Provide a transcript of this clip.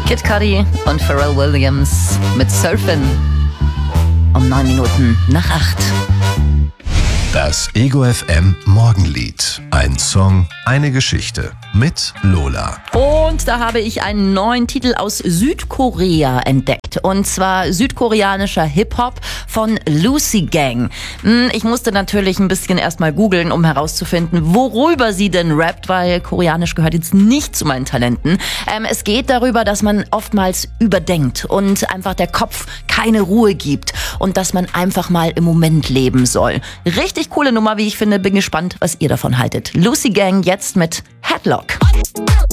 Kid Cudi und Pharrell Williams mit Surfin' um 8:09. Das Ego FM Morgenlied. Ein Song, eine Geschichte mit Lola. Und da habe ich einen neuen Titel aus Südkorea entdeckt. Und zwar südkoreanischer Hip-Hop von Lucy Gang. Ich musste natürlich ein bisschen erstmal googeln, um herauszufinden, worüber sie denn rappt, weil Koreanisch gehört jetzt nicht zu meinen Talenten. Es geht darüber, dass man oftmals überdenkt und einfach der Kopf keine Ruhe gibt und dass man einfach mal im Moment leben soll. Richtig coole Nummer, wie ich finde. Bin gespannt, was ihr davon haltet. Lucy Gang jetzt mit Headlock.